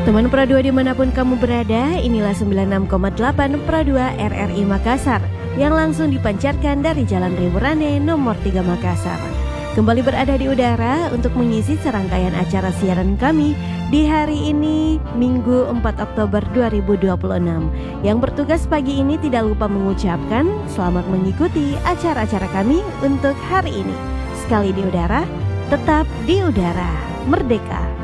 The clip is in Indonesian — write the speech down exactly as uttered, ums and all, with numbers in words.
Teman Pro dua dimanapun kamu berada, inilah sembilan puluh enam koma delapan Pro dua R R I Makassar yang langsung dipancarkan dari Jalan Riburane nomor tiga Makassar. Kembali berada di udara untuk mengisi serangkaian acara siaran kami di hari ini, Minggu empat Oktober dua ribu dua puluh enam. Yang bertugas pagi ini tidak lupa mengucapkan selamat mengikuti acara-acara kami untuk hari ini. Sekali di udara, tetap di udara, merdeka.